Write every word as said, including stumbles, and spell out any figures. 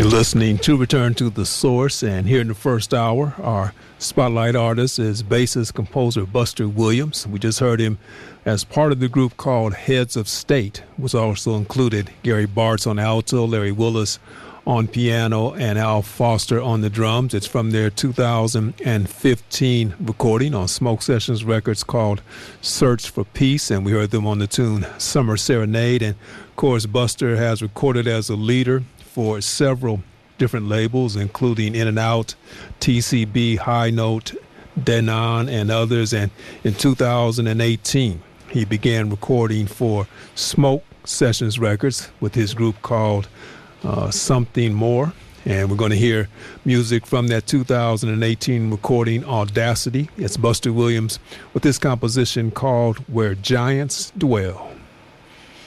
You're listening to Return to the Source, and here in the first hour, our spotlight artist is bassist composer Buster Williams. We just heard him as part of the group called Heads of State, which also included Gary Bartz on alto, Larry Willis on piano, and Al Foster on the drums. It's from their two thousand fifteen recording on Smoke Sessions Records called Search for Peace, and we heard them on the tune Summer Serenade. And of course, Buster has recorded as a leader for several different labels, including In and Out, T C B, High Note, Denon, and others. And in two thousand eighteen, he began recording for Smoke Sessions Records with his group called uh, Something More. And we're going to hear music from that two thousand eighteen recording, Audacity. It's Buster Williams with this composition called Where Giants Dwell.